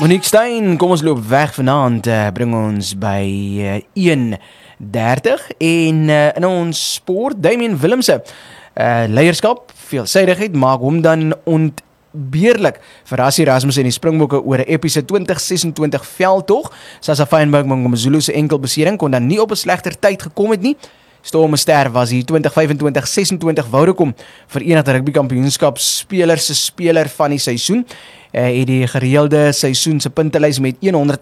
Monique Stein, kom ons loop weg vanaand, bring ons by 1:30 en in ons sport, Damian Willemse, leierskap, veelsidigheid, maak hom dan ontbeerlik. Verras Erasmus en die Springbokke oor 'n epiese 2026 veldtog. Sasa Feinberg Mngomezulu se enkelbesering kon dan nie op 'n slegter tyd gekom het nie. Storme Ster was die 2025-26 Vodacom Verenigde Rugby Kampioenskap speler se speler van die seisoen. Het die gereelde seisoen se puntelys met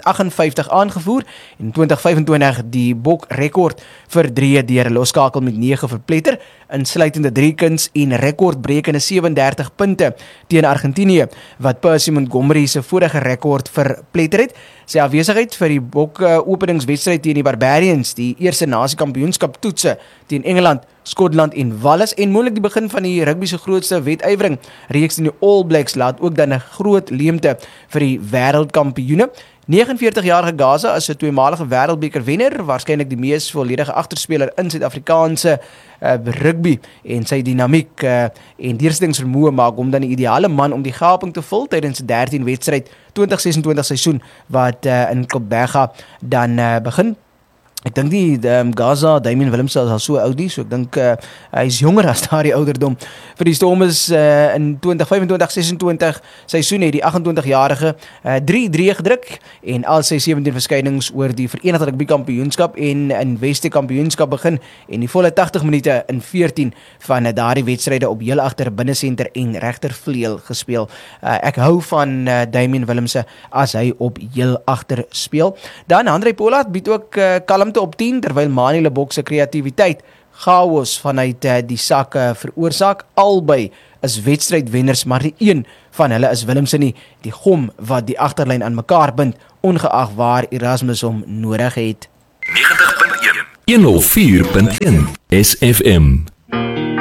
158 aangevoer en 2025 die Bok rekord vir 3 deur loskakel met 9 verpletter, insluitende 3 kuns en rekordbrekende 37 punte teen Argentinië, wat Percy Montgomery se vorige rekord verpletter het. Sy afwesigheid vir die Bok openingswedstryd teen die Barbarians, die eerste nasie kampioenskap toetse teen Engeland, Skotland en Wallis en moontlik die begin van die rugby se grootste wedywering reeks in die All Blacks laat ook dan 'n groot leemte vir die wêreldkampioene. 49-jarige Gaza is 'n tweemalige wêreldbeker wenner, waarskynlik die mees volledige agterspeler in Suid-Afrikaanse rugby en sy dinamiek en deursettingsvermoë maak hom dan die ideale man om die gaping te vul tydens die 13 wedstryd 2026 seisoen wat in Kobega dan begin. Ek dink die Gaza, Damian Willemse is al so oud nie, so ek dink hy is jonger as daardie ouderdom. Vir die Stormers in 2025-26 seisoen het die 28-jarige 3-3 gedruk en al sy 17 verskynings oor die Verenigde Rugby Kampioenskap en in Weste Kampioenskap begin en die volle 80 minute in 14 van daardie wedstryde op heel agter binnesenter en regtervleuel gespeel. Ek hou van Damian Willemse as hy op heel agter speel. Dan Andre Pollard bied ook kalmte op 10, terwyl Manie Lebok se kreatiwiteit chaos vanuit die sak veroorsaak. Albei is wedstrydwenners, maar die een van hulle is Willemse nie, die gom wat die agterlyn aan mekaar bind, ongeag waar Erasmus hom nodig het. 90.1 104.1 SFM